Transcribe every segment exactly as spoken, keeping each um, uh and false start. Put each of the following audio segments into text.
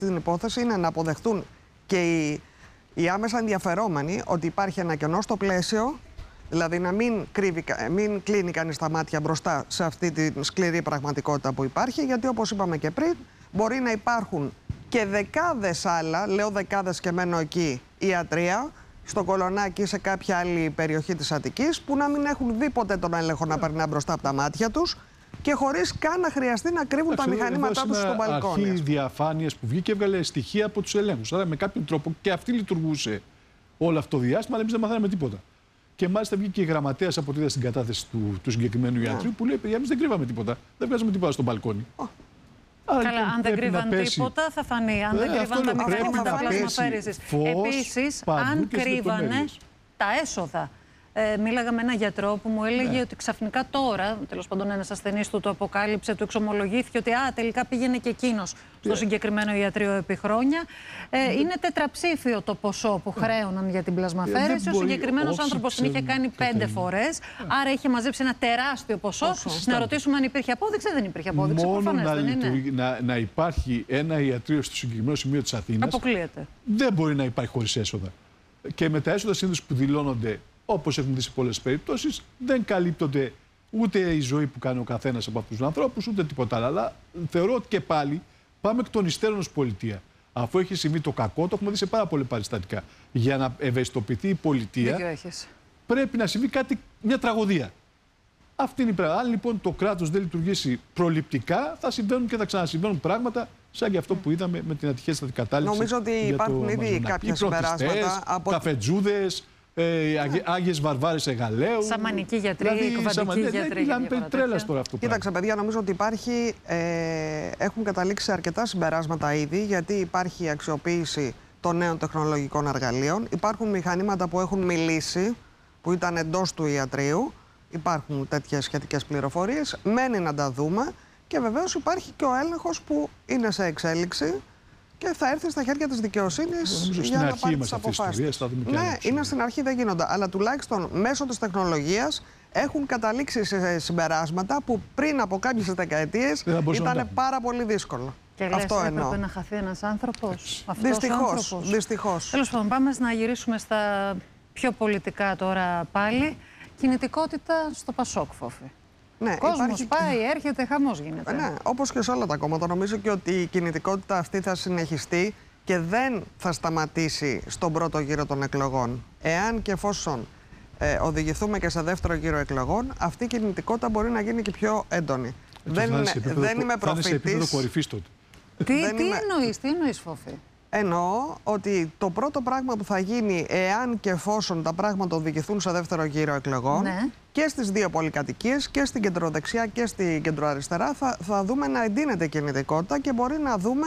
την υπόθεση είναι να αποδεχτούν και οι, οι άμεσα ενδιαφερόμενοι ότι υπάρχει ένα κενό στο πλαίσιο, δηλαδή να μην, κρύβει, μην κλείνει κανείς τα μάτια μπροστά σε αυτή τη σκληρή πραγματικότητα που υπάρχει, γιατί όπως είπαμε και πριν, μπορεί να υπάρχουν και δεκάδες άλλα, λέω δεκάδες και μένω εκεί, ιατρία, στο Κολονάκι ή σε κάποια άλλη περιοχή της Αττικής, που να μην έχουν δει ποτέ τον έλεγχο να περνά μπροστά από τα μάτια τους και χωρίς καν να χρειαστεί να κρύβουν τα μηχανήματά τους στο μπαλκόνι. Αρχή διαφάνειας που βγήκε, έβγαλε στοιχεία από τους ελέγχους. Άρα με κάποιο τρόπο και αυτή λειτουργούσε όλο αυτό το διάστημα, αλλά εμείς δεν μαθαίναμε τίποτα. Και μάλιστα βγήκε η γραμματέας από ό,τι είδα στην κατάθεση του, του συγκεκριμένου ιατρίου, yeah. που λέει: παιδιά, εμείς δεν κρύβαμε τίποτα. Δεν βγάζαμε τίποτα στο μπαλκόνι. Oh. Άρα, καλά, λοιπόν, αν δεν κρύβαν τίποτα, θα φανεί. Αν ε, δεν κρύβαν τα μηχανήματα πλασμαφέρησης. Επίσης, αν κρύβανε τα έσοδα. Ε, μίλαγα με έναν γιατρό που μου έλεγε ναι. ότι ξαφνικά τώρα, τέλος πάντων ένας ασθενής του το αποκάλυψε, του εξομολογήθηκε ότι α, τελικά πήγαινε και εκείνος στο συγκεκριμένο ιατρείο επί χρόνια. Ε, είναι τετραψήφιο το ποσό που χρέωναν για την πλασμαφαίρεση. Ο συγκεκριμένος άνθρωπος την είχε κάνει πέντε φορές, άρα είχε μαζέψει ένα τεράστιο ποσό. Να ρωτήσουμε αν υπήρχε απόδειξη. Δεν υπήρχε απόδειξη. Μόνο να, δεν είναι. Να, να υπάρχει ένα ιατρείο στο συγκεκριμένο σημείο της Αθήνας. Αποκλείεται. Δεν μπορεί να υπάρχει χωρίς έσοδα. Και με τα έσοδα συνήθως που δηλώνονται, όπως έχουμε δει σε πολλές περιπτώσεις, δεν καλύπτονται ούτε η ζωή που κάνει ο καθένας από αυτούς τους ανθρώπους, ούτε τίποτα άλλο. Αλλά θεωρώ ότι και πάλι πάμε εκ των υστέρων ως πολιτεία. Αφού έχει συμβεί το κακό, το έχουμε δει σε πάρα πολλά περιστατικά. Για να ευαισθητοποιηθεί η πολιτεία, πρέπει να συμβεί κάτι, μια τραγωδία. Αυτή είναι η πράγμα. Αν λοιπόν το κράτος δεν λειτουργήσει προληπτικά, θα συμβαίνουν και θα ξανασυμβαίνουν πράγματα σαν και αυτό που είδαμε με την ατυχέστατη κατάληξη. Νομίζω ότι υπάρχουν ήδη κάποια συμπεράσματα από καφετζούδες. Ε, Άγιες Βαρβάρες Εγαλαίου. Σαμανική γιατροί, δηλαδή, κοβαντική γιατροί. Δηλαδή, περί τρέλας τώρα αυτό. Κοίταξε, παιδιά, νομίζω ότι υπάρχει. Ε, έχουν καταλήξει σε αρκετά συμπεράσματα ήδη, γιατί υπάρχει η αξιοποίηση των νέων τεχνολογικών εργαλείων. Υπάρχουν μηχανήματα που έχουν μιλήσει, που ήταν εντός του ιατρείου. Υπάρχουν τέτοιες σχετικές πληροφορίες. Μένει να τα δούμε. Και βεβαίως υπάρχει και ο έλεγχος που είναι σε εξέλιξη και θα έρθει στα χέρια της δικαιοσύνης για να πάρει τις αποφάσεις. Ναι, είναι στην αρχή, δεν γίνονται. Αλλά τουλάχιστον μέσω της τεχνολογίας έχουν καταλήξει σε συμπεράσματα που πριν από κάποιες δεκαετίες ήταν πάρα πολύ δύσκολο. Και λες, αυτό εννοώ. Έπρεπε να χαθεί ένας άνθρωπος. Δυστυχώς. Δυστυχώς. Τέλος πάντων, πάμε να γυρίσουμε στα πιο πολιτικά τώρα πάλι. Κινητικότητα στο Πασόκ, Φόφη. Ναι, κόσμος υπάρχει... πάει, έρχεται, χαμός γίνεται. Ναι, όπως και σε όλα τα κόμματα. Νομίζω και ότι η κινητικότητα αυτή θα συνεχιστεί και δεν θα σταματήσει στον πρώτο γύρο των εκλογών. Εάν και εφόσον ε, οδηγηθούμε και σε δεύτερο γύρο εκλογών, αυτή η κινητικότητα μπορεί να γίνει και πιο έντονη. Δεν, είναι, επίπεδο, δεν είμαι προφήτης. Θα είναι σε επίπεδο κορυφής τότε. Τι, τι είμαι... εννοείς, τι εννοείς, Φόφη? Εννοώ ότι το πρώτο πράγμα που θα γίνει, εάν και εφόσον τα πράγματα οδηγηθούν σε δεύτερο γύρο εκλογών, ναι. και στις δύο πολυκατοικίες, και στην κεντροδεξιά και στην κεντροαριστερά, θα, θα δούμε να εντείνεται κινητικότητα και μπορεί να δούμε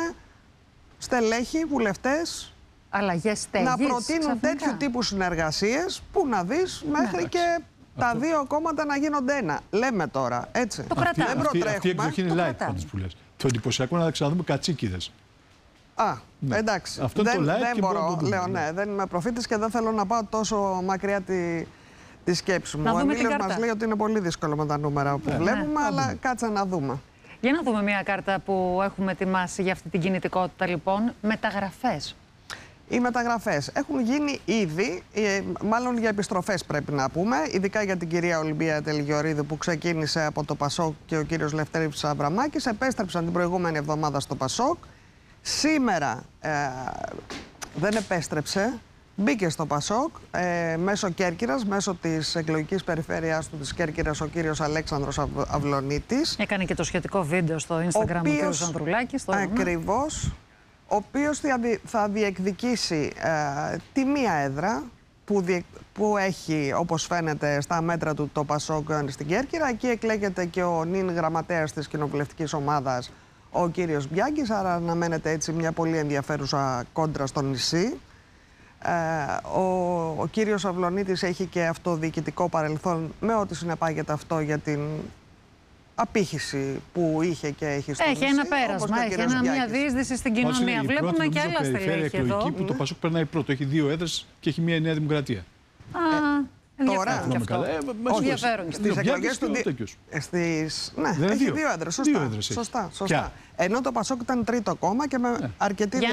στελέχοι, βουλευτές, αλλαγές στέγης, να προτείνουν ξαφνικά. τέτοιου τύπου συνεργασίες που να δεις μέχρι ναι. και τα αυτό... δύο κόμματα να γίνονται ένα. Λέμε τώρα, έτσι. Το κρατάμε. Δεν προτρέχουμε. Αυτή η εκδοχή είναι light πάντως που λες. Το εντυπωσιακό είναι να ξαναδούμε κατσίκιδες. Α, ναι. εντάξει. Αυτό δεν, είναι το live δεν και μπορώ, το λέω ναι, δεν είμαι προφήτης και δεν θέλω να πάω τόσο μακριά τη, τη σκέψη μου. Να ο Εμίλιος μας λέει ότι είναι πολύ δύσκολο με τα νούμερα που ναι, βλέπουμε, ναι, αλλά ναι. κάτσε να δούμε. Για να δούμε μια κάρτα που έχουμε ετοιμάσει για αυτή την κινητικότητα, λοιπόν. Μεταγραφές. Οι μεταγραφές έχουν γίνει ήδη, μάλλον για επιστροφές πρέπει να πούμε, ειδικά για την κυρία Ολυμπία Τελγιορίδου που ξεκίνησε από το Πασόκ και ο κύριος Λευτέρης Αβραμάκης, επέστρεψαν την προηγούμενη εβδομάδα στο Πασόκ. Σήμερα ε, δεν επέστρεψε, μπήκε στο Πασόκ ε, μέσω Κέρκυρας, μέσω της εκλογικής περιφέρειας του της Κέρκυρας ο κύριος Αλέξανδρος Αυ, Αυλονίτης. Έκανε και το σχετικό βίντεο στο Instagram ο κύριος Ανδρουλάκης. Ακριβώς, ο οποίος θα διεκδικήσει ε, τη μία έδρα που, διε, που έχει, όπως φαίνεται, στα μέτρα του το Πασόκ στην Κέρκυρα. Εκεί εκλέγεται και ο νυν γραμματέας της κοινοβουλευτικής ομάδας, ο κύριος Μπιάγκης, άρα αναμένεται έτσι μια πολύ ενδιαφέρουσα κόντρα στο νησί. Ε, ο, ο κύριος Αυλονίτης έχει και αυτοδιοικητικό παρελθόν με ό,τι συνεπάγεται αυτό για την απήχηση που είχε και έχει στο έχει νησί. Ένα πέρασμα, έχει ένα, μια διείσδυση στην κοινωνία. Βλέπουμε πρώτη, και άλλα στελέχη εδώ. Που mm. το Πασόκ περνάει πρώτο, έχει δύο έδρες και έχει μια Νέα Δημοκρατία. Α, ε, Τώρα, στις εκλογές του... Στις... Ναι, έχει δύο έδρες. Σωστά. Σωστά, σωστά. Ενώ το Πασόκ ήταν τρίτο κόμμα και με αρκετή